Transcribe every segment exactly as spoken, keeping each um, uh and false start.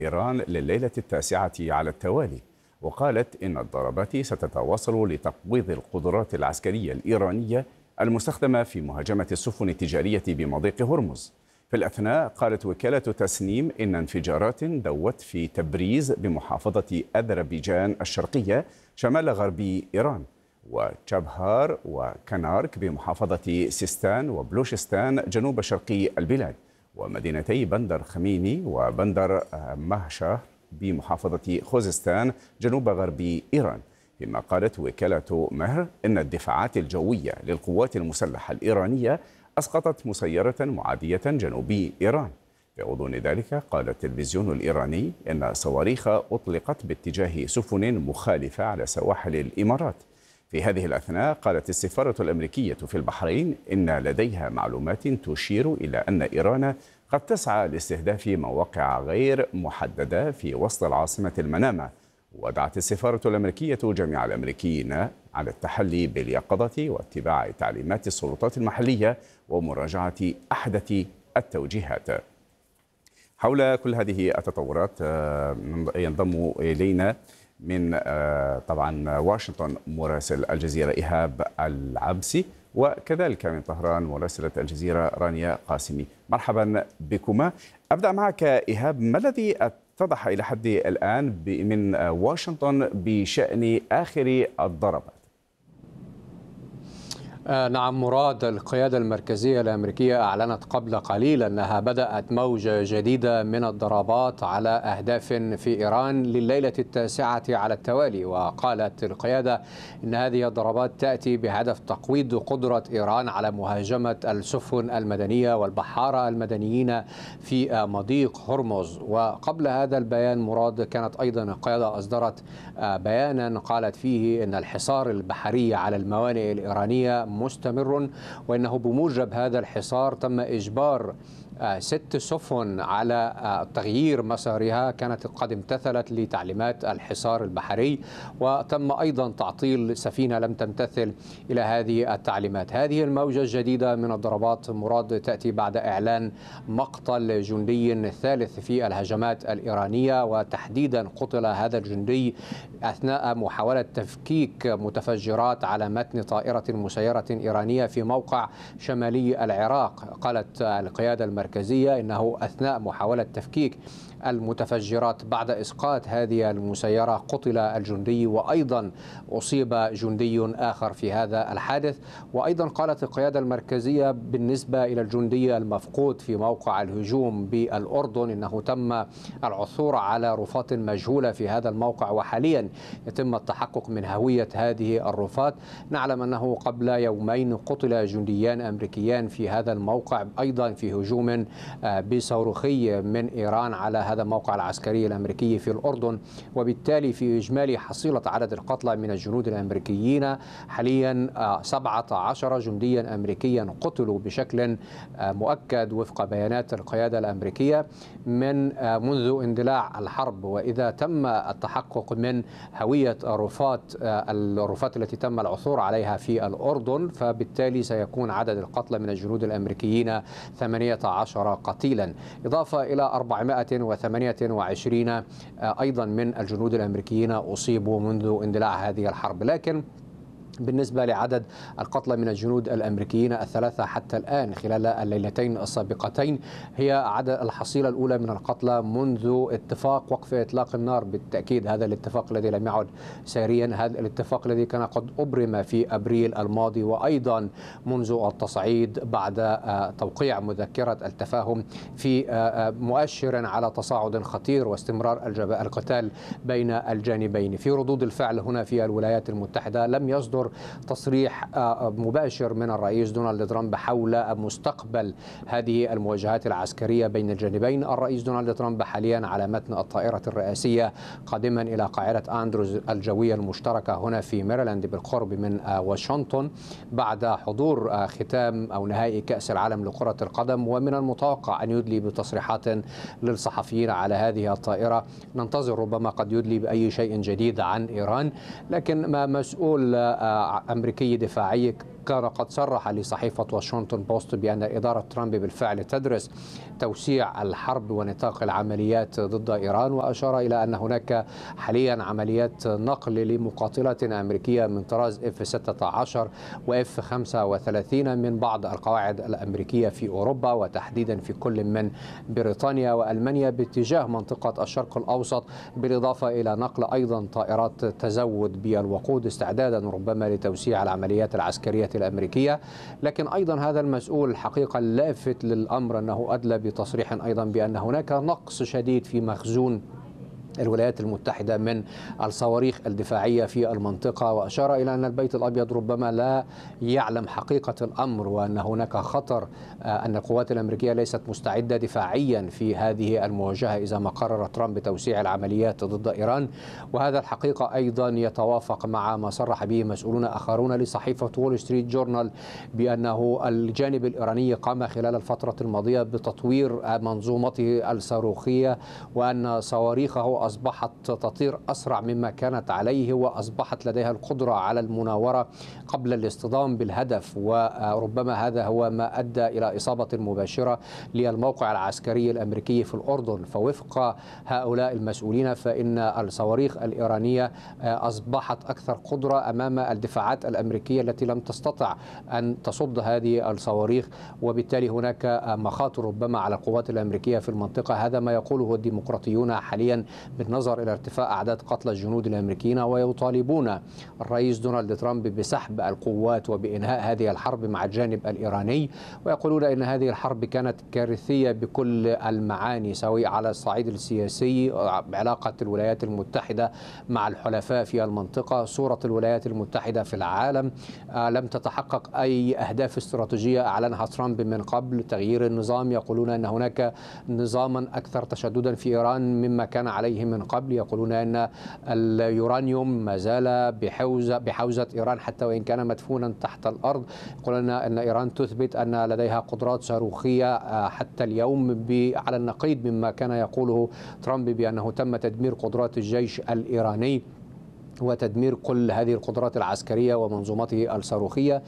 إيران لليلة التاسعة على التوالي، وقالت إن الضربات ستتواصل لتقويض القدرات العسكرية الإيرانية المستخدمة في مهاجمة السفن التجارية بمضيق هرمز. في الأثناء قالت وكالة تسنيم إن انفجارات دوت في تبريز بمحافظة أذربيجان الشرقية شمال غرب إيران، وتشابهار وكنارك بمحافظة سيستان وبلوشستان جنوب شرق البلاد، ومدينتي بندر خميني وبندر مهشة بمحافظة خوزستان جنوب غرب إيران. فيما قالت وكالة مهر إن الدفاعات الجوية للقوات المسلحة الإيرانية أسقطت مسيرة معادية جنوب إيران. في غضون ذلك قال التلفزيون الإيراني إن صواريخ أطلقت باتجاه سفن مخالفة على سواحل الإمارات. في هذه الأثناء قالت السفارة الأمريكية في البحرين إن لديها معلومات تشير إلى أن إيران قد تسعى لاستهداف مواقع غير محددة في وسط العاصمة المنامة. ودعت السفارة الأمريكية جميع الأمريكيين على التحلي باليقظة واتباع تعليمات السلطات المحلية ومراجعة أحدث التوجيهات. حول كل هذه التطورات ينضم إلينا من طبعا واشنطن مراسل الجزيرة إيهاب العبسي، وكذلك من طهران مراسلة الجزيرة رانيا قاسمي. مرحبا بكما. أبدأ معك إيهاب، ما الذي اتضح إلى حد الآن من واشنطن بشأن آخر الضربات؟ آه نعم مراد، القيادة المركزية الأمريكية أعلنت قبل قليل أنها بدأت موجة جديدة من الضربات على أهداف في إيران لليلة التاسعة على التوالي. وقالت القيادة أن هذه الضربات تأتي بهدف تقويض قدرة إيران على مهاجمة السفن المدنية والبحارة المدنيين في مضيق هرمز. وقبل هذا البيان مراد كانت أيضا القيادة أصدرت بيانا قالت فيه أن الحصار البحري على الموانئ الإيرانية مستمر، وأنه بموجب هذا الحصار تم إجبار ست سفن على تغيير مسارها كانت قد امتثلت لتعليمات الحصار البحري، وتم أيضا تعطيل سفينة لم تمتثل إلى هذه التعليمات. هذه الموجة الجديدة من الضربات مراد تأتي بعد إعلان مقتل جندي ثالث في الهجمات الإيرانية، وتحديدا قتل هذا الجندي أثناء محاولة تفكيك متفجرات على متن طائرة مسيرة إيرانية في موقع شمالي العراق. قالت القيادة المركزية إنه أثناء محاولة تفكيك المتفجرات بعد إسقاط هذه المسيرة قتل الجندي، وأيضا أصيب جندي آخر في هذا الحادث. وأيضا قالت القيادة المركزية بالنسبة إلى الجندي المفقود في موقع الهجوم بالأردن إنه تم العثور على رفات مجهولة في هذا الموقع، وحاليا يتم التحقق من هوية هذه الرفات. نعلم أنه قبل يومين قتل جنديان أمريكيان في هذا الموقع أيضا في هجوم بصاروخي من إيران على هذا الموقع العسكري الأمريكي في الأردن. وبالتالي في إجمالي حصيلة عدد القتلى من الجنود الأمريكيين حاليا سبعة عشر جنديا أمريكيا قتلوا بشكل مؤكد وفق بيانات القيادة الأمريكية من منذ اندلاع الحرب. وإذا تم التحقق من هوية الرفات الرفات التي تم العثور عليها في الأردن، فبالتالي سيكون عدد القتلى من الجنود الأمريكيين ثمانية عشر قتيلا، إضافة إلى أربعمائة وثمانية وعشرين أيضا من الجنود الأمريكيين أصيبوا منذ اندلاع هذه الحرب. لكن بالنسبة لعدد القتلى من الجنود الأمريكيين الثلاثة حتى الآن خلال الليلتين السابقتين هي عدد الحصيلة الأولى من القتلى منذ اتفاق وقف إطلاق النار. بالتأكيد هذا الاتفاق الذي لم يعد ساريا، هذا الاتفاق الذي كان قد أبرم في أبريل الماضي، وأيضا منذ التصعيد بعد توقيع مذكرة التفاهم في مؤشر على تصاعد خطير واستمرار القتال بين الجانبين. في ردود الفعل هنا في الولايات المتحدة لم يصدر تصريح مباشر من الرئيس دونالد ترامب حول مستقبل هذه المواجهات العسكرية بين الجانبين. الرئيس دونالد ترامب حاليا على متن الطائرة الرئاسية قادما إلى قاعدة أندروز الجوية المشتركة هنا في ميريلاند بالقرب من واشنطن بعد حضور ختام أو نهائي كأس العالم لكرة القدم، ومن المتوقع أن يدلي بتصريحات للصحفيين على هذه الطائرة. ننتظر ربما قد يدلي بأي شيء جديد عن إيران، لكن ما مسؤول أمريكي دفاعي كان قد صرح لصحيفة واشنطن بوست بأن إدارة ترامب بالفعل تدرس توسيع الحرب ونطاق العمليات ضد إيران، وأشار إلى أن هناك حاليا عمليات نقل لمقاتلات أمريكية من طراز إف ستة عشر وإف خمسة وثلاثين من بعض القواعد الأمريكية في أوروبا، وتحديدا في كل من بريطانيا وألمانيا باتجاه منطقة الشرق الأوسط، بالإضافة إلى نقل أيضا طائرات تزود بالوقود استعدادا ربما لتوسيع العمليات العسكرية الأمريكية. لكن أيضا هذا المسؤول الحقيقة لافت للأمر أنه أدلى بتصريح أيضا بأن هناك نقص شديد في مخزون الولايات المتحدة من الصواريخ الدفاعية في المنطقة، وأشار إلى أن البيت الأبيض ربما لا يعلم حقيقة الأمر، وأن هناك خطر أن القوات الأمريكية ليست مستعدة دفاعيا في هذه المواجهة إذا ما قرر ترامب بتوسيع العمليات ضد إيران. وهذا الحقيقة أيضا يتوافق مع ما صرح به مسؤولون آخرون لصحيفة وول ستريت جورنال بأنه الجانب الإيراني قام خلال الفترة الماضية بتطوير منظومته الصاروخية، وأن صواريخه أصبحت تطير أسرع مما كانت عليه، وأصبحت لديها القدرة على المناورة قبل الاصطدام بالهدف، وربما هذا هو ما أدى إلى إصابة مباشرة للموقع العسكري الأمريكي في الأردن. فوفق هؤلاء المسؤولين فإن الصواريخ الإيرانية أصبحت أكثر قدرة أمام الدفاعات الأمريكية التي لم تستطع أن تصد هذه الصواريخ، وبالتالي هناك مخاطر ربما على القوات الأمريكية في المنطقة. هذا ما يقوله الديمقراطيون حاليا بالنظر إلى ارتفاع أعداد قتلى الجنود الأمريكيين، ويطالبون الرئيس دونالد ترامب بسحب القوات وبإنهاء هذه الحرب مع الجانب الإيراني، ويقولون إن هذه الحرب كانت كارثية بكل المعاني، سواء على الصعيد السياسي بعلاقة الولايات المتحدة مع الحلفاء في المنطقة، صورة الولايات المتحدة في العالم. لم تتحقق أي أهداف استراتيجية أعلنها ترامب من قبل، تغيير النظام، يقولون أن هناك نظاما أكثر تشددا في إيران مما كان عليه من قبل، يقولون أن اليورانيوم ما زال بحوزة, بحوزة إيران حتى وإن كان مدفونا تحت الأرض، يقولون أن إيران تثبت أن لديها قدرات صاروخية حتى اليوم على النقيض مما كان يقوله ترامب بأنه تم تدمير قدرات الجيش الإيراني وتدمير كل هذه القدرات العسكرية ومنظومته الصاروخية.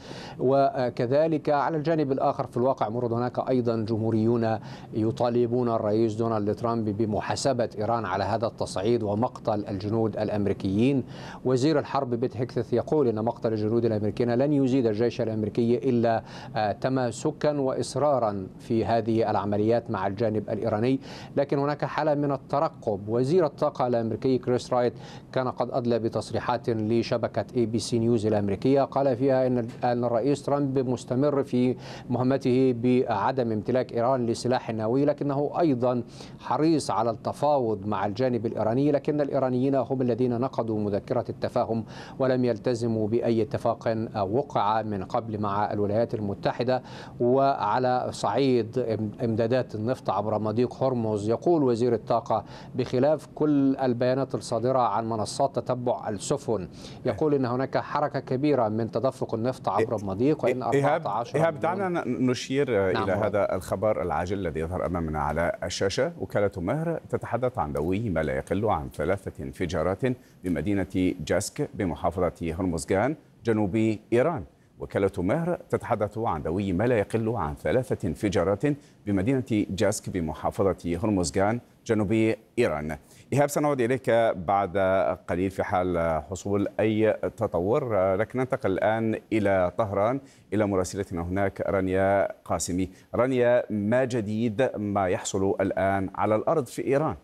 وكذلك على الجانب الآخر في الواقع مرد هناك أيضا جمهوريون يطالبون الرئيس دونالد ترامب بمحاسبة إيران على هذا التصعيد ومقتل الجنود الأمريكيين. وزير الحرب بيت هيكث يقول أن مقتل الجنود الأمريكيين لن يزيد الجيش الأمريكي إلا تماسكا وإصرارا في هذه العمليات مع الجانب الإيراني، لكن هناك حالة من الترقب. وزير الطاقة الأمريكي كريس رايت كان قد أدلى بتصريحات لشبكة اي بي سي نيوز الأمريكية، قال فيها أن أن الرئيس ترامب مستمر في مهمته بعدم امتلاك إيران لسلاح نووي، لكنه أيضا حريص على التفاوض مع الجانب الإيراني، لكن الإيرانيين هم الذين نقضوا مذكرة التفاهم ولم يلتزموا بأي اتفاق وقع من قبل مع الولايات المتحدة. وعلى صعيد امدادات النفط عبر مضيق هرمز، يقول وزير الطاقة بخلاف كل البيانات الصادرة عن منصات تتبع السفن، يقول إن هناك حركة كبيرة من تدفق النفط عبر المضيق، وإن أربعة عشر إيهاب دعنا نشير نعم إلى هو. هذا الخبر العاجل الذي يظهر أمامنا على الشاشة. وكالة مهر تتحدث عن دوي ما لا يقل عن ثلاثة انفجارات بمدينة جاسك بمحافظة هرمزغان جنوب إيران. وكالة مهر تتحدث عن دوي ما لا يقل عن ثلاثة انفجارات بمدينة جاسك بمحافظة هرمزغان جنوب إيران. إيهاب سنعود إليك بعد قليل في حال حصول أي تطور، لكن ننتقل الآن إلى طهران إلى مراسلتنا هناك رانيا قاسمي. رانيا، ما جديد ما يحصل الآن على الأرض في إيران؟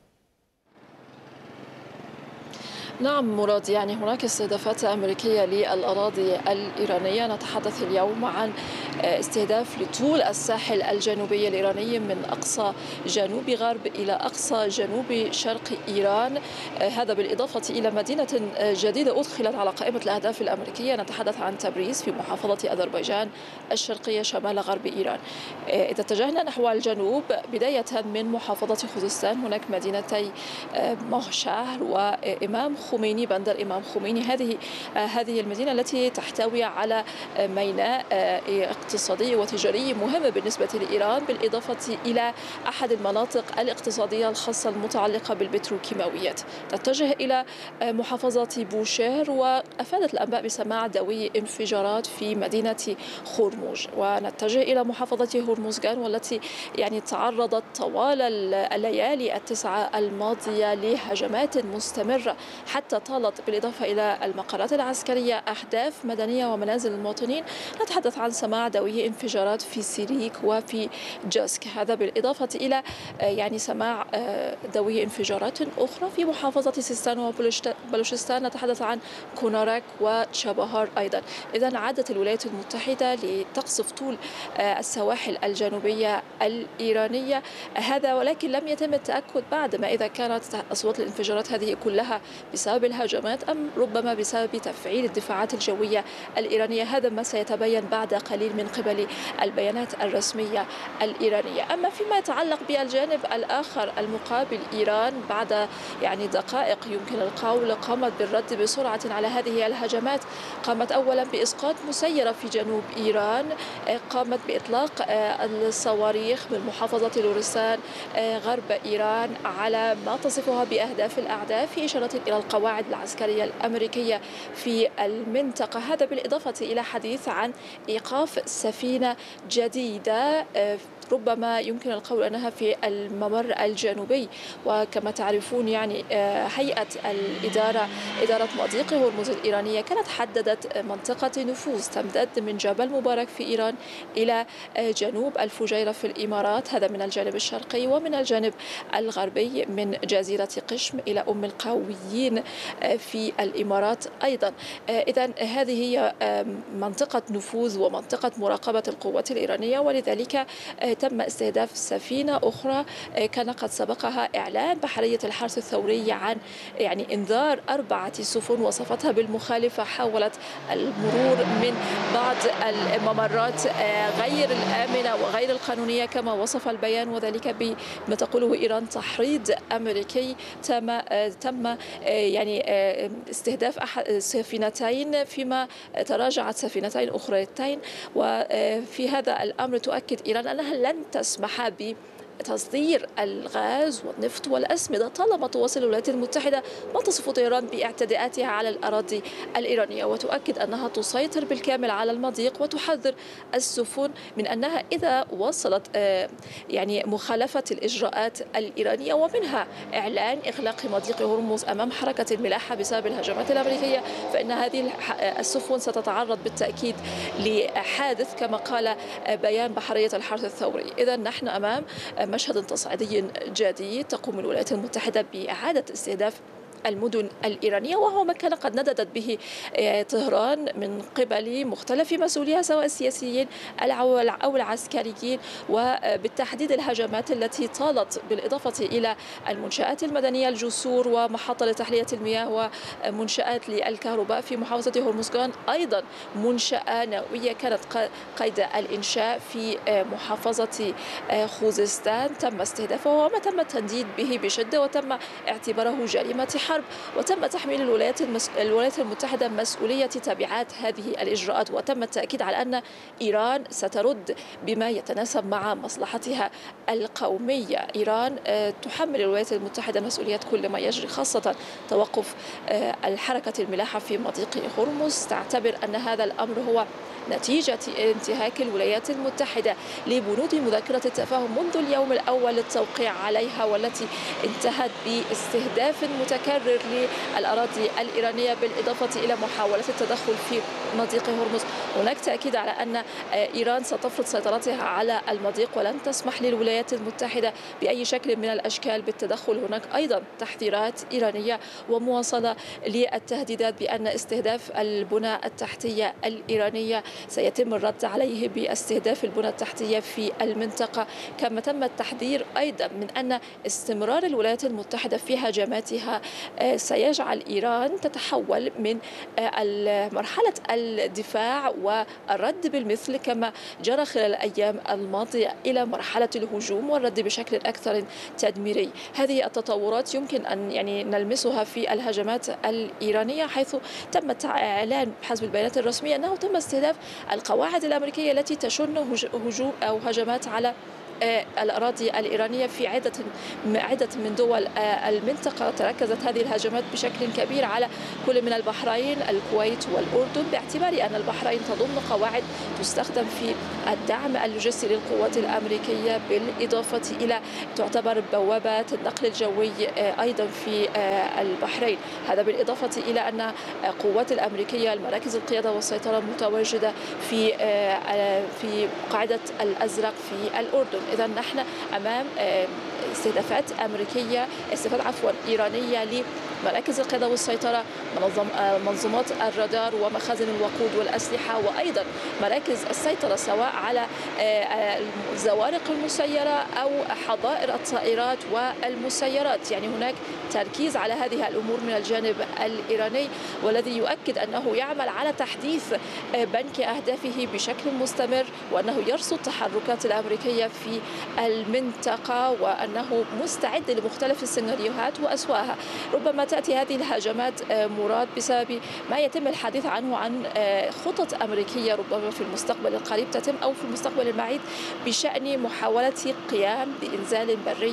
نعم مراد، يعني هناك استهدافات أمريكية للأراضي الإيرانية. نتحدث اليوم عن استهداف لطول الساحل الجنوبي الإيراني من أقصى جنوب غرب إلى أقصى جنوب شرق إيران، هذا بالإضافة إلى مدينة جديدة أدخلت على قائمة الأهداف الأمريكية. نتحدث عن تبريز في محافظة أذربيجان الشرقية شمال غرب إيران. إذا اتجهنا نحو الجنوب بداية من محافظة خوزستان، هناك مدينتي مهشهر وإمام خميني، بندر إمام خميني. هذه هذه المدينة التي تحتوي على ميناء اقتصادي وتجاري مهم بالنسبة لإيران، بالإضافة إلى أحد المناطق الاقتصادية الخاصة المتعلقة بالبتروكيماويات. تتجه إلى محافظة بوشير، وأفادت الأنباء بسماع دوي انفجارات في مدينة خرموج. ونتجه إلى محافظة هرمزغان، والتي يعني تعرضت طوال الليالي التسعة الماضية لهجمات مستمرة حتى طالت، بالإضافة إلى المقرات العسكرية، أهداف مدنية ومنازل المواطنين. نتحدث عن سماع دوي انفجارات في سيريك وفي جاسك، هذا بالإضافة إلى يعني سماع دوي انفجارات أخرى في محافظة سيستان وبلوشستان. نتحدث عن كونارك وتشابهار أيضا. إذن عادت الولايات المتحدة لتقصف طول السواحل الجنوبية الإيرانية هذا، ولكن لم يتم التأكد بعد ما إذا كانت أصوات الانفجارات هذه كلها بسبب الهجمات أم ربما بسبب تفعيل الدفاعات الجوية الإيرانية. هذا ما سيتبين بعد قليل من قبل البيانات الرسمية الإيرانية. أما فيما يتعلق بالجانب الآخر المقابل، إيران بعد يعني دقائق يمكن القول قامت بالرد بسرعة على هذه الهجمات. قامت أولا بإسقاط مسيرة في جنوب إيران، قامت بإطلاق الصواريخ من محافظة لورستان غرب إيران على ما تصفها بأهداف الأعداء، في إشارة إلى القواعد العسكرية الأمريكية في المنطقة. هذا بالإضافة إلى حديث عن إيقاف سفينة جديدة ربما يمكن القول أنها في الممر الجنوبي. وكما تعرفون يعني هيئة الإدارة إدارة مضيق هرمز الإيرانية كانت حددت منطقة نفوذ تمتد من جبل مبارك في إيران إلى جنوب الفجيرة في الإمارات، هذا من الجانب الشرقي، ومن الجانب الغربي من جزيرة قشم إلى أم القويين في الإمارات أيضا. إذن هذه هي منطقة نفوذ ومنطقة مراقبة القوات الإيرانية، ولذلك تم استهداف سفينة أخرى كان قد سبقها إعلان بحرية الحرس الثوري عن يعني إنذار أربعة سفن وصفتها بالمخالفة، حاولت المرور من بعض الممرات غير الآمنة وغير القانونية كما وصف البيان، وذلك بما تقوله إيران تحريض أمريكي. تم تم يعني استهداف أحد سفينتين فيما تراجعت سفينتين أخريتين. وفي هذا الأمر تؤكد إيران أنها لن تسمح ب تصدير الغاز والنفط والأسمدة طالما تواصل الولايات المتحدة ما تصف طهران باعتداءاتها على الأراضي الإيرانية، وتؤكد أنها تسيطر بالكامل على المضيق، وتحذر السفن من أنها إذا وصلت يعني مخالفة الإجراءات الإيرانية، ومنها إعلان إغلاق مضيق هرمز أمام حركة الملاحة بسبب الهجمات الأمريكية، فإن هذه السفن ستتعرض بالتأكيد لحادث كما قال بيان بحرية الحرس الثوري. إذن نحن أمام مشهد تصعيدي جديد تقوم الولايات المتحدة بإعادة استهداف المدن الإيرانية، وهو ما كان قد نددت به طهران من قبل مختلف مسؤوليها سواء السياسيين أو العسكريين، وبالتحديد الهجمات التي طالت بالإضافة إلى المنشآت المدنية، الجسور ومحطة لتحلية المياه ومنشآت للكهرباء في محافظة هرمزغان، أيضا منشأة نووية كانت قيد الإنشاء في محافظة خوزستان تم استهدافها، وما تم التنديد به بشدة وتم اعتباره جريمة حرب، وتم تحميل الولايات المس... الولايات المتحدة مسؤولية تبعات هذه الإجراءات، وتم التأكيد على أن إيران سترد بما يتناسب مع مصلحتها القومية. إيران تحمل الولايات المتحدة مسؤولية كل ما يجري، خاصة توقف الحركة الملاحة في مضيق هرمز. تعتبر أن هذا الأمر هو نتيجة انتهاك الولايات المتحدة لبنود مذكرة التفاهم منذ اليوم الأول للتوقيع عليها، والتي انتهت باستهداف متكرر للأراضي الإيرانية بالإضافة إلى محاولة التدخل في مضيق هرمز. هناك تأكيد على أن إيران ستفرض سيطرتها على المضيق ولن تسمح للولايات المتحدة بأي شكل من الأشكال بالتدخل. هناك أيضا تحذيرات إيرانية ومواصلة للتهديدات بأن استهداف البنى التحتية الإيرانية سيتم الرد عليه باستهداف البنى التحتية في المنطقة، كما تم التحذير أيضا من أن استمرار الولايات المتحدة في هجماتها سيجعل إيران تتحول من مرحلة الدفاع والرد بالمثل كما جرى خلال الأيام الماضية إلى مرحلة الهجوم والرد بشكل أكثر تدميري. هذه التطورات يمكن أن يعني نلمسها في الهجمات الإيرانية، حيث تم إعلان بحسب البيانات الرسمية أنه تم استهداف القواعد الأمريكية التي تشن هجوم أو هجمات على الأراضي الإيرانية في عدة عدة من دول المنطقة. تركزت هذه الهجمات بشكل كبير على كل من البحرين، الكويت والأردن، باعتبار أن البحرين تضم قواعد تستخدم في الدعم اللوجستي للقوات الأمريكية، بالإضافة إلى تعتبر بوابات النقل الجوي أيضا في البحرين. هذا بالإضافة إلى أن القوات الأمريكية المراكز القيادة والسيطرة متواجدة في في قاعدة الأزرق في الأردن. إذا نحن أمام استهدافات أمريكية استهدافات عفوا إيرانية لمراكز القيادة والسيطرة، منظم منظومات الرادار ومخازن الوقود والأسلحة، وأيضا مراكز السيطرة سواء على الزوارق المسيرة أو حظائر الطائرات والمسيرات. يعني هناك تركيز على هذه الأمور من الجانب الإيراني، والذي يؤكد أنه يعمل على تحديث بنك أهدافه بشكل مستمر، وأنه يرصد التحركات الأمريكية في المنطقة، وأنه مستعد لمختلف السيناريوهات وأسوأها. ربما تأتي هذه الهجمات مراد بسبب ما يتم الحديث عنه عن خطط أمريكية ربما في المستقبل القريب تتم أو في المستقبل البعيد بشأن محاولة قيام بإنزال بري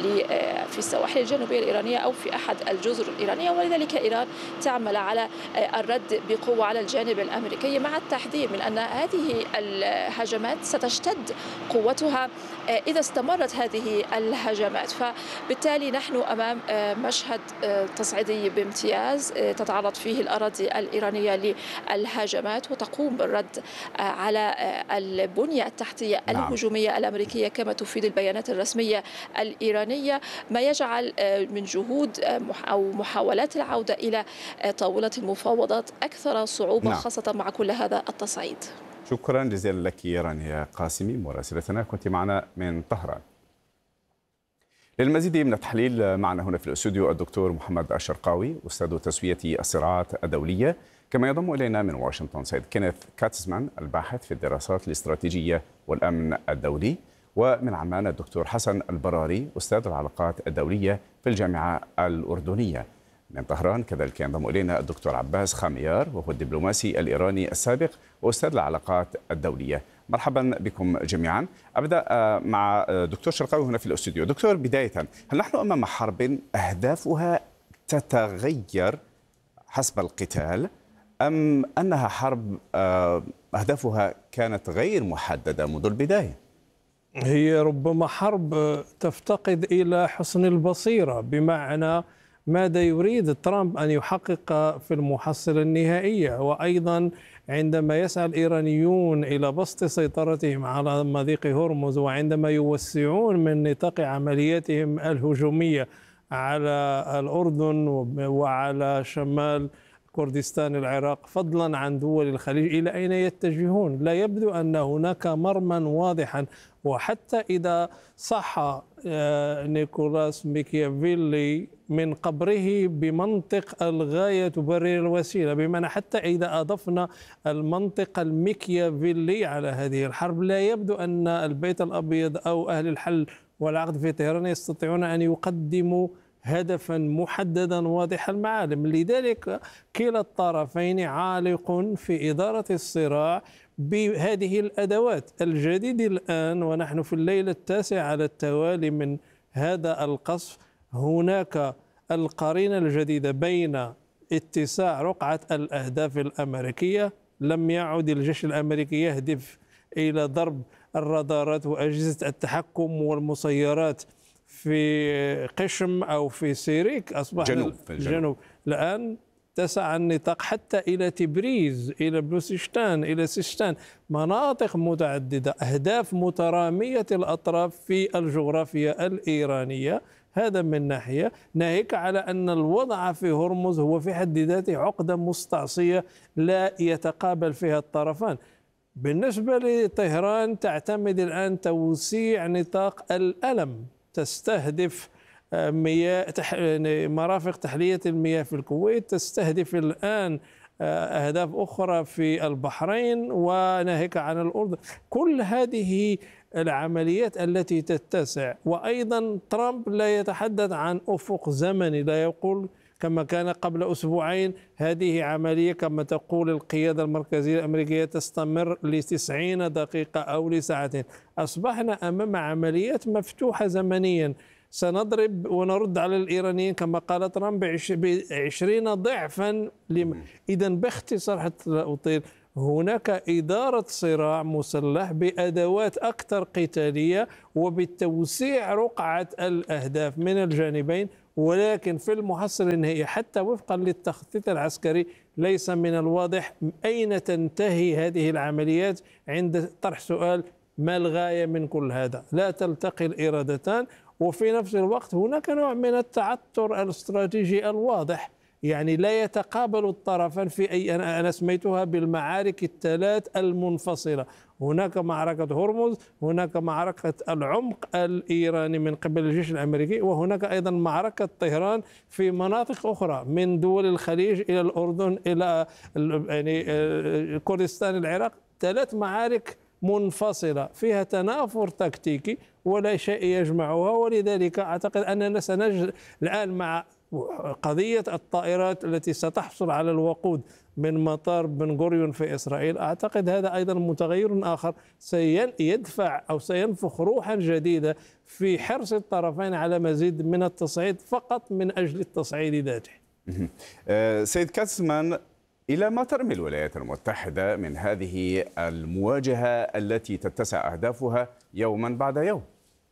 في السواحل الجنوبية الإيرانية أو في أحد الجزر الإيرانية، ولذلك إيران تعمل على الرد بقوة على الجانب الأمريكي، مع التحذير من أن هذه الهجمات ستشتد قوتها إذا استمرت هذه الهجمات. فبالتالي نحن أمام مشهد تصعيدي بامتياز تتعرض فيه الأراضي الإيرانية للهجمات وتقوم بالرد على البنية التحتية الهجومية الأمريكية كما تفيد البيانات الرسمية الإيرانية، ما يجعل من جهود أو محاولات العودة إلى طاولة المفاوضات أكثر صعوبة، نعم. خاصة مع كل هذا التصعيد. شكرا جزيلا لك رانيا قاسمي مراسلتنا، كنت معنا من طهران. للمزيد من التحليل معنا هنا في الاستوديو الدكتور محمد الشرقاوي أستاذ تسوية الصراعات الدولية، كما ينضم إلينا من واشنطن سيد كينيث كاتزمان الباحث في الدراسات الاستراتيجية والأمن الدولي، ومن عمان الدكتور حسن البراري أستاذ العلاقات الدولية في الجامعة الأردنية. من طهران كذلك ينضم إلينا الدكتور عباس خاميار وهو الدبلوماسي الإيراني السابق وأستاذ العلاقات الدولية. مرحبا بكم جميعا. أبدأ مع دكتور شرقاوي هنا في الاستوديو. دكتور، بداية، هل نحن أمام حرب أهدافها تتغير حسب القتال، أم أنها حرب أهدافها كانت غير محددة منذ البداية؟ هي ربما حرب تفتقد إلى حسن البصيرة، بمعنى ماذا يريد ترامب أن يحقق في المحصلة النهائية، وأيضا عندما يسعى الإيرانيون إلى بسط سيطرتهم على مضيق هرمز، وعندما يوسعون من نطاق عملياتهم الهجومية على الأردن وعلى شمال كردستان العراق فضلا عن دول الخليج، إلى أين يتجهون؟ لا يبدو أن هناك مرما واضحا. وحتى إذا صح نيكولاس ميكيافيلي من قبره بمنطق الغاية تبرر الوسيلة، بمعنى حتى إذا أضفنا المنطق الميكيافيلي على هذه الحرب، لا يبدو أن البيت الأبيض أو أهل الحل والعقد في طهران يستطيعون أن يقدموا هدفا محددا واضح المعالم. لذلك كلا الطرفين عالق في إدارة الصراع بهذه الأدوات. الجديد الآن ونحن في الليلة التاسع على التوالي من هذا القصف، هناك القرينة الجديدة بين اتساع رقعة الأهداف الأمريكية. لم يعد الجيش الأمريكي يهدف إلى ضرب الرادارات وأجهزة التحكم والمسيرات في قشم أو في سيريك، أصبح جنوب في الجنوب. الجنوب الآن تسع النطاق حتى إلى تبريز، إلى بلوشستان، إلى سيستان، مناطق متعددة، أهداف مترامية الأطراف في الجغرافيا الإيرانية. هذا من ناحية، ناهيك على أن الوضع في هرمز هو في حد ذاته عقدة مستعصية لا يتقابل فيها الطرفان. بالنسبة لطهران تعتمد الآن توسيع نطاق الألم، تستهدف مياه مرافق تحلية المياه في الكويت، تستهدف الآن أهداف أخرى في البحرين وناهيك عن الأردن. كل هذه العمليات التي تتسع، وأيضا ترامب لا يتحدث عن أفق زمني، لا يقول كما كان قبل أسبوعين هذه عملية كما تقول القيادة المركزية الأمريكية تستمر لتسعين دقيقة أو لساعتين. أصبحنا أمام عمليات مفتوحة زمنيا، سنضرب ونرد على الإيرانيين كما قال ترامب بعشرين ضعفا. إذا باختصار حتى لا أطيل، هناك إدارة صراع مسلح بأدوات أكثر قتالية وبالتوسيع رقعة الأهداف من الجانبين، ولكن في المحصلة النهائية حتى وفقا للتخطيط العسكري ليس من الواضح أين تنتهي هذه العمليات. عند طرح سؤال ما الغاية من كل هذا؟ لا تلتقي الإرادتان، وفي نفس الوقت هناك نوع من التعثر الاستراتيجي الواضح، يعني لا يتقابل الطرفان في أي، أنا سميتها بالمعارك الثلاث المنفصلة. هناك معركة هرمز، هناك معركة العمق الإيراني من قبل الجيش الأمريكي، وهناك أيضا معركة طهران في مناطق أخرى من دول الخليج إلى الأردن إلى يعني كردستان العراق. ثلاث معارك منفصلة فيها تنافر تكتيكي ولا شيء يجمعها، ولذلك أعتقد أننا سنجد الآن مع قضية الطائرات التي ستحصل على الوقود من مطار بن غوريون في إسرائيل. أعتقد هذا أيضا متغير آخر سيدفع أو سينفخ روحا جديدة في حرص الطرفين على مزيد من التصعيد فقط من أجل التصعيد ذاته. سيد كاسمان، إلى ما ترمي الولايات المتحدة من هذه المواجهة التي تتسع أهدافها يوما بعد يوم؟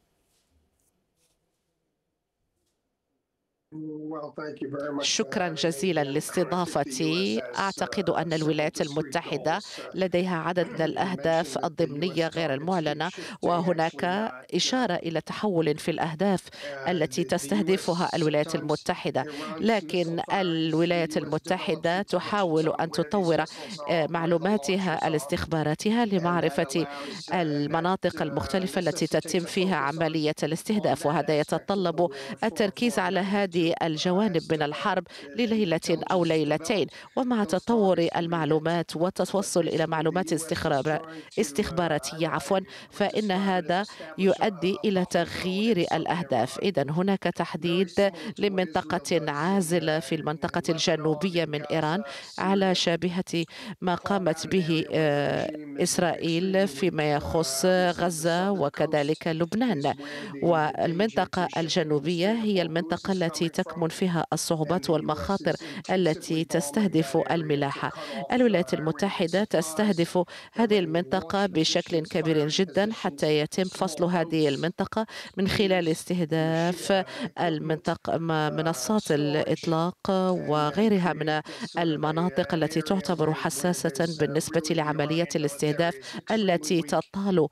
شكرا جزيلا لاستضافتي. أعتقد أن الولايات المتحدة لديها عدد من الأهداف الضمنية غير المعلنة، وهناك إشارة إلى تحول في الأهداف التي تستهدفها الولايات المتحدة، لكن الولايات المتحدة تحاول أن تطور معلوماتها الاستخباراتية لمعرفة المناطق المختلفة التي تتم فيها عملية الاستهداف، وهذا يتطلب التركيز على هذه الجوانب من الحرب لليلة أو ليلتين. ومع تطور المعلومات والتوصل إلى معلومات استخباراتية عفوا فإن هذا يؤدي إلى تغيير الأهداف. إذن هناك تحديد لمنطقة عازلة في المنطقة الجنوبية من إيران على شابهة ما قامت به إسرائيل فيما يخص غزة وكذلك لبنان. والمنطقة الجنوبية هي المنطقة التي تكمن فيها الصعوبات والمخاطر التي تستهدف الملاحة. الولايات المتحدة تستهدف هذه المنطقة بشكل كبير جدا حتى يتم فصل هذه المنطقة من خلال استهداف المنطقة منصات الإطلاق وغيرها من المناطق التي تعتبر حساسة بالنسبة لعملية الاستهداف التي تطال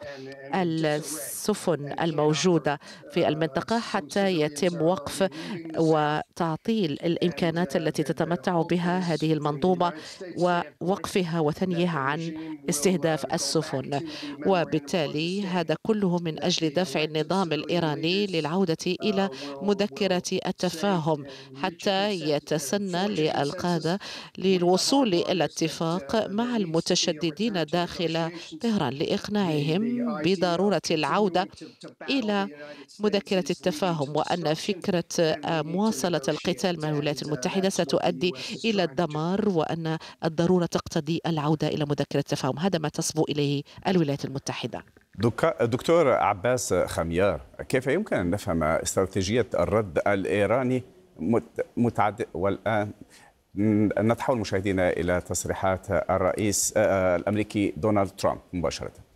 السفن الموجودة في المنطقة حتى يتم وقف وتعطيل الإمكانات التي تتمتع بها هذه المنظومة ووقفها وثنيها عن استهداف السفن. وبالتالي هذا كله من أجل دفع النظام الإيراني للعودة إلى مذكرة التفاهم حتى يتسنى للقادة للوصول إلى اتفاق مع المتشددين داخل طهران لإقناعهم بضرورة العودة إلى مذكرة التفاهم، وأن فكرة مواصلة القتال مع الولايات المتحدة ستؤدي إلى الدمار، وأن الضرورة تقتضي العودة إلى مذكرة التفاهم. هذا ما تصبو إليه الولايات المتحدة. دكتور عباس خميار، كيف يمكن أن نفهم استراتيجية الرد الإيراني متعدد؟ والآن نتحول مشاهدينا إلى تصريحات الرئيس الأمريكي دونالد ترامب مباشرة.